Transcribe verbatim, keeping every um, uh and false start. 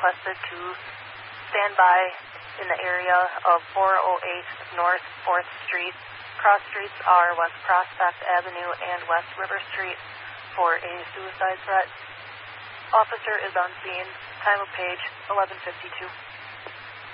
requested to stand by in the area of four oh eight North fourth Street. Cross streets are West Prospect Avenue and West River Street for a suicide threat. Officer is on scene. Time of page eleven fifty-two.